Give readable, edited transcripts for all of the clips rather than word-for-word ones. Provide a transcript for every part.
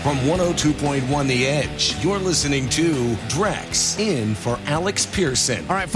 From 102.1 The Edge, you're listening to Drex in for Alex Pearson. All right,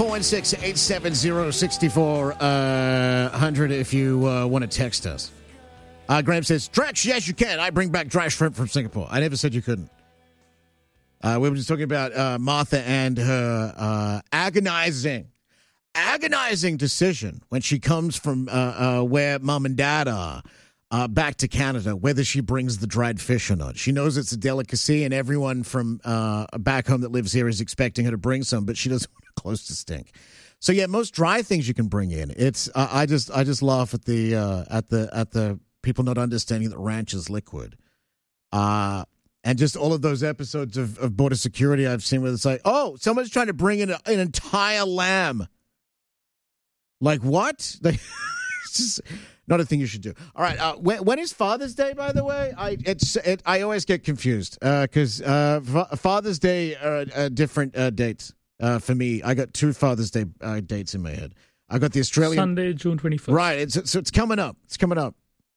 416-870-6400 if you want to text us. Graham says, Drex, yes, you can. I bring back dry shrimp from Singapore. I never said you couldn't. We were just talking about Martha and her agonizing decision when she comes from where mom and dad are back to Canada, whether she brings the dried fish or not. She knows it's a delicacy, and everyone from back home that lives here is expecting her to bring some, but she doesn't want her clothes to stink. So yeah, most dry things you can bring in. It's I just laugh at the people not understanding that ranch is liquid. And just all of those episodes of Border Security I've seen where it's like, oh, someone's trying to bring in an entire lamb. Like what? It's just not a thing you should do. All right. When is Father's Day, by the way? I always get confused because Father's Day are different dates for me. I got two Father's Day dates in my head. I got the Australian Sunday, June 21st. Right. So it's coming up. It's coming up.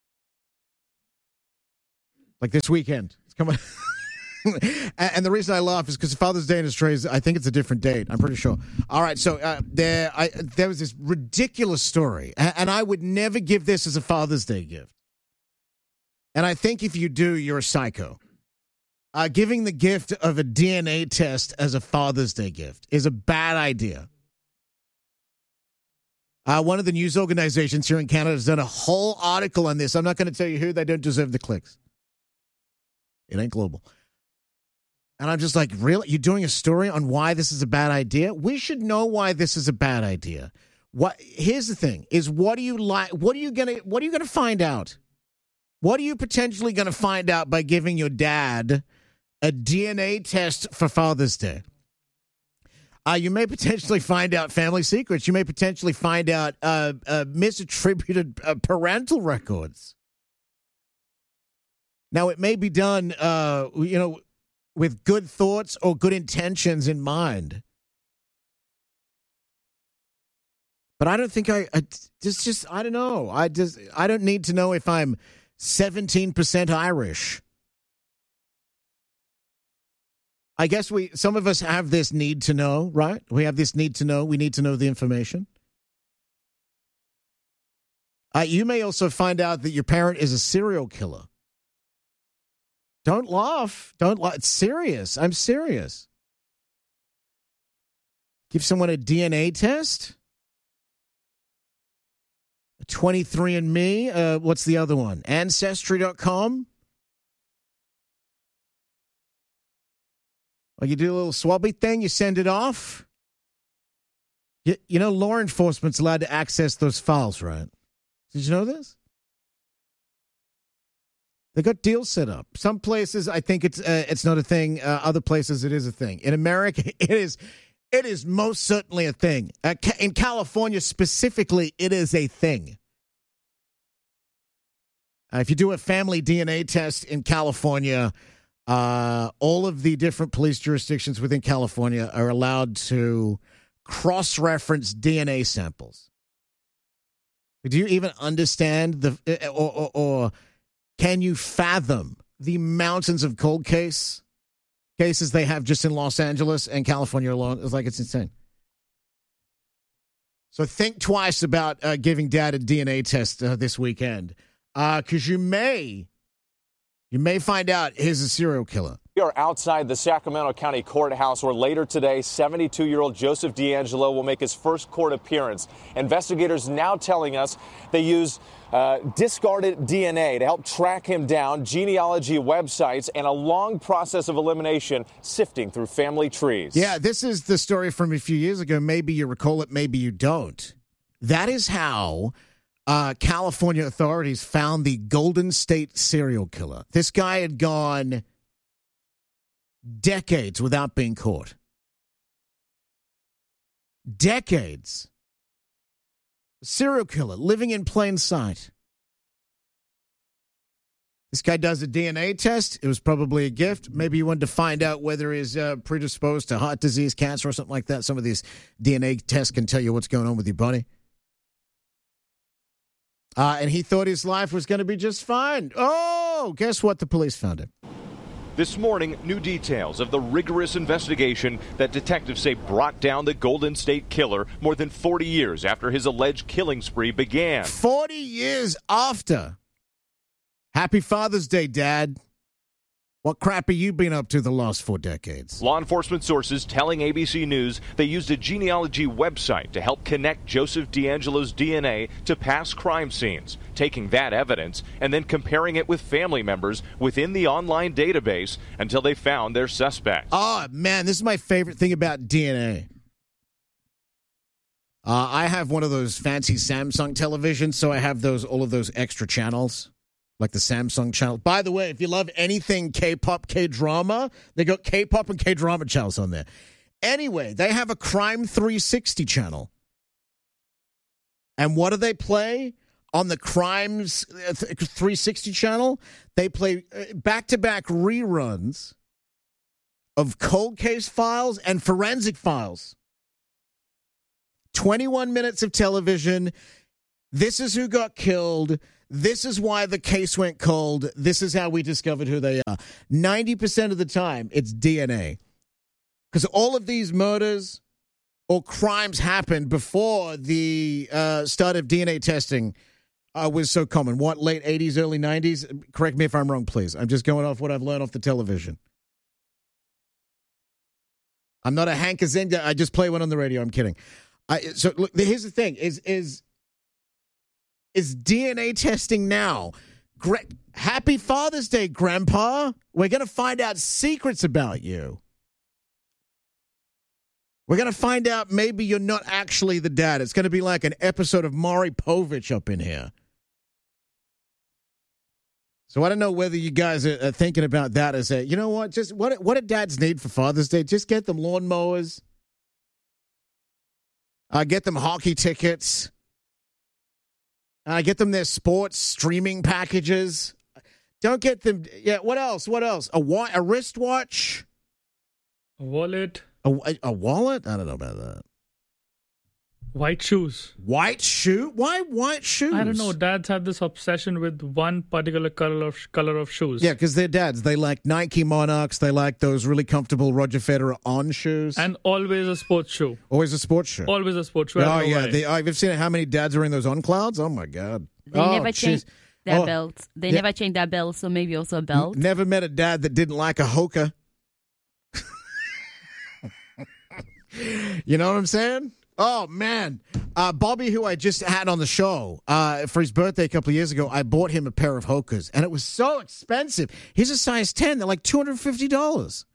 Like this weekend. It's coming. And the reason I laugh is because Father's Day in Australia, I think it's a different date. I'm pretty sure. All right, so there was this ridiculous story, and I would never give this as a Father's Day gift. And I think if you do, you're a psycho. Giving the gift of a DNA test as a Father's Day gift is a bad idea. One of the news organizations here in Canada has done a whole article on this. I'm not going to tell you who. They don't deserve the clicks. It ain't global. And I'm just like, really? You're doing a story on why this is a bad idea? We should know why this is a bad idea. Here's the thing: is what do you like? What are you gonna find out? What are you potentially gonna find out by giving your dad a DNA test for Father's Day? You may potentially find out family secrets. You may potentially find out misattributed parental records. Now, it may be done, with good thoughts or good intentions in mind. But I don't think I don't know. I don't need to know if I'm 17% Irish. I guess some of us have this need to know, right? We have this need to know. We need to know the information. You may also find out that your parent is a serial killer. Don't laugh. Don't laugh. It's serious. I'm serious. Give someone a DNA test? A 23andMe? What's the other one? Ancestry.com? Well, you do a little swabby thing, you send it off. You know, law enforcement's allowed to access those files, right? Did you know this? They got deals set up. Some places, I think it's not a thing. Other places, it is a thing. In America, it is most certainly a thing. In California specifically, it is a thing. If you do a family DNA test in California, all of the different police jurisdictions within California are allowed to cross-reference DNA samples. Do you even understand or can you fathom the mountains of cold cases they have just in Los Angeles and California alone? It's like it's insane. So think twice about giving dad a DNA test this weekend, because you may find out he's a serial killer. We are outside the Sacramento County Courthouse where later today, 72-year-old Joseph DeAngelo will make his first court appearance. Investigators now telling us they used discarded DNA to help track him down, genealogy websites, and a long process of elimination sifting through family trees. Yeah, this is the story from a few years ago. Maybe you recall it, maybe you don't. That is how California authorities found the Golden State serial killer. This guy had gone decades without being caught. Decades. Serial killer living in plain sight. This guy does a DNA test. It was probably a gift. Maybe he wanted to find out whether he's predisposed to heart disease, cancer, or something like that. Some of these DNA tests can tell you what's going on with your body. And he thought his life was going to be just fine. Oh, guess what? The police found him. This morning, new details of the rigorous investigation that detectives say brought down the Golden State Killer more than 40 years after his alleged killing spree began. 40 years after. Happy Father's Day, Dad. What crap have you been up to the last 4 decades? Law enforcement sources telling ABC News they used a genealogy website to help connect Joseph DeAngelo's DNA to past crime scenes, taking that evidence and then comparing it with family members within the online database until they found their suspect. Oh, man, this is my favorite thing about DNA. I have one of those fancy Samsung televisions, so I have all of those extra channels. Like the Samsung channel. By the way, if you love anything K-pop, K-drama, they got K-pop and K-drama channels on there. Anyway, they have a Crime 360 channel. And what do they play on the Crimes 360 channel? They play back-to-back reruns of cold case files and forensic files. 21 minutes of television. This is who got killed. This is why the case went cold. This is how we discovered who they are. 90% of the time, it's DNA. Because all of these murders or crimes happened before the start of DNA testing was so common. What, late 80s, early 90s? Correct me if I'm wrong, please. I'm just going off what I've learned off the television. I'm not a Hank Azinga. I just play one on the radio. I'm kidding. So look, here's the thing. Is DNA testing now. Happy Father's Day, Grandpa. We're going to find out secrets about you. We're going to find out maybe you're not actually the dad. It's going to be like an episode of Maury Povich up in here. So I don't know whether you guys are thinking about that as you know what? Just what do dads need for Father's Day? Just get them lawnmowers. Get them hockey tickets. Get them their sports streaming packages. Don't get them. Yeah. What else? A wristwatch. A wallet. A wallet? I don't know about that. White shoes. White shoe? Why white shoes? I don't know. Dads have this obsession with one particular color of shoes. Yeah, because they're dads. They like Nike Monarchs. They like those really comfortable Roger Federer on shoes. And always a sports shoe. Always a sports shoe. Always a sports shoe. Oh, yeah. I've seen how many dads are wearing those On Clouds? Oh, my God. They never changed their belts. They never changed their belts, so maybe also a belt. Never met a dad that didn't like a Hoka. You know what I'm saying? Oh, man. Bobby, who I just had on the show for his birthday a couple of years ago, I bought him a pair of Hokas, and it was so expensive. He's a size 10. They're like $250.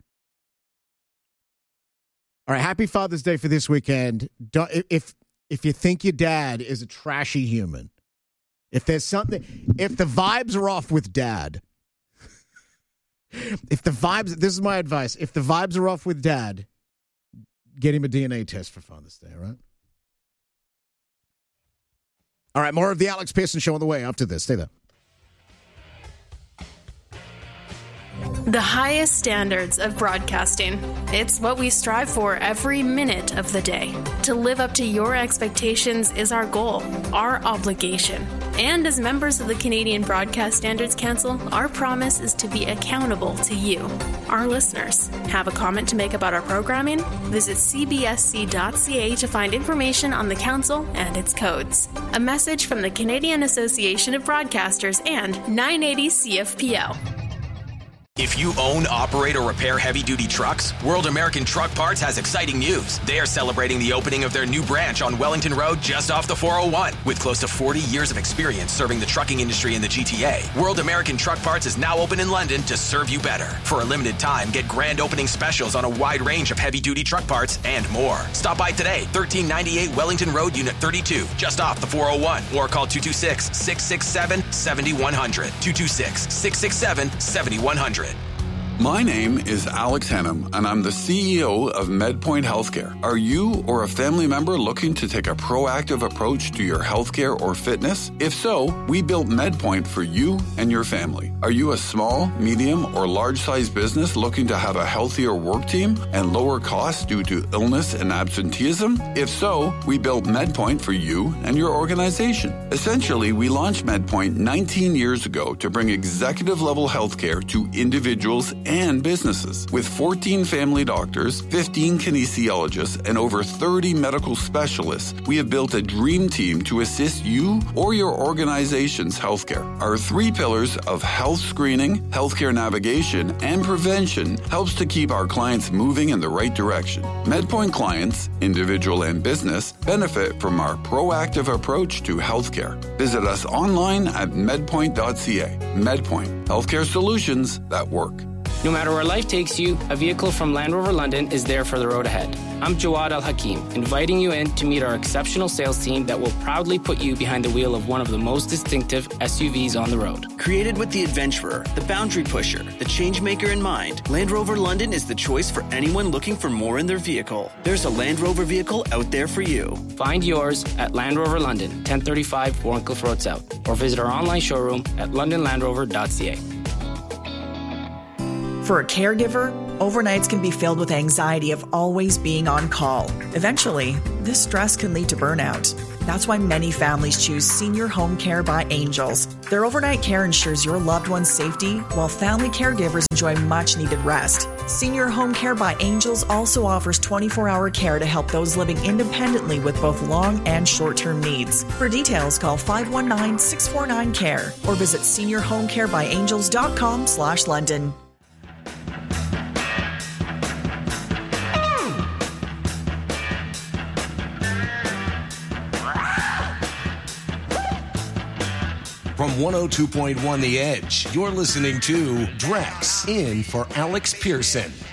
All right, happy Father's Day for this weekend. If you think your dad is a trashy human, if the vibes are off with dad, this is my advice. If the vibes are off with dad, get him a DNA test for Father's Day, all right? All right, more of the Alex Pearson Show on the way after this. Stay there. The highest standards of broadcasting. It's what we strive for every minute of the day. To live up to your expectations is our goal, our obligation. And as members of the Canadian Broadcast Standards Council, our promise is to be accountable to you, our listeners. Have a comment to make about our programming? Visit cbsc.ca to find information on the council and its codes. A message from the Canadian Association of Broadcasters and 980 CFPL. If you own, operate, or repair heavy-duty trucks, World American Truck Parts has exciting news. They are celebrating the opening of their new branch on Wellington Road just off the 401. With close to 40 years of experience serving the trucking industry in the GTA, World American Truck Parts is now open in London to serve you better. For a limited time, get grand opening specials on a wide range of heavy-duty truck parts and more. Stop by today, 1398 Wellington Road, Unit 32, just off the 401, or call 226-667-7100. 226-667-7100. My name is Alex Hennum, and I'm the CEO of MedPoint Healthcare. Are you or a family member looking to take a proactive approach to your healthcare or fitness? If so, we built MedPoint for you and your family. Are you a small, medium, or large-sized business looking to have a healthier work team and lower costs due to illness and absenteeism? If so, we built MedPoint for you and your organization. Essentially, we launched MedPoint 19 years ago to bring executive-level healthcare to individuals and businesses. With 14 family doctors, 15 kinesiologists, and over 30 medical specialists, we have built a dream team to assist you or your organization's healthcare. Our 3 pillars of health screening, healthcare navigation, and prevention helps to keep our clients moving in the right direction. MedPoint clients, individual and business, benefit from our proactive approach to healthcare. Visit us online at medpoint.ca. MedPoint, healthcare solutions that work. No matter where life takes you, a vehicle from Land Rover London is there for the road ahead. I'm Jawad Al-Hakim, inviting you in to meet our exceptional sales team that will proudly put you behind the wheel of one of the most distinctive SUVs on the road. Created with the adventurer, the boundary pusher, the change maker in mind, Land Rover London is the choice for anyone looking for more in their vehicle. There's a Land Rover vehicle out there for you. Find yours at Land Rover London, 1035 Warncliffe Road South, or visit our online showroom at londonlandrover.ca. For a caregiver, overnights can be filled with anxiety of always being on call. Eventually, this stress can lead to burnout. That's why many families choose Senior Home Care by Angels. Their overnight care ensures your loved one's safety, while family caregivers enjoy much-needed rest. Senior Home Care by Angels also offers 24-hour care to help those living independently with both long and short-term needs. For details, call 519-649-CARE or visit seniorhomecarebyangels.com/London. From 102.1 The Edge, you're listening to Drex in for Alex Pearson.